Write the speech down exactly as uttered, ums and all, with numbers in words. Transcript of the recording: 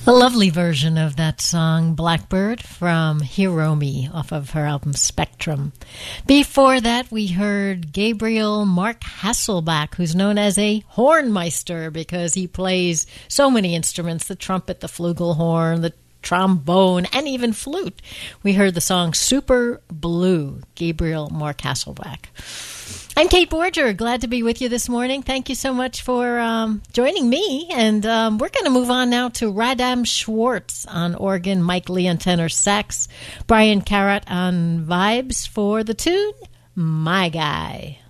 A lovely version of that song, Blackbird, from Hiromi, off of her album Spectrum. Before that, we heard Gabriel Mark Hasselbach, who's known as a hornmeister because he plays so many instruments, the trumpet, the flugelhorn, the trombone, and even flute. We heard the song Super Blue, Gabriel Mark Hasselbach. I'm Kate Borger. Glad to be with you this morning. Thank you so much for um, joining me. And um, we're going to move on now to Radam Schwartz on organ, Mike Lee on tenor sax, Brian Carrot on vibes for the tune, My Guy.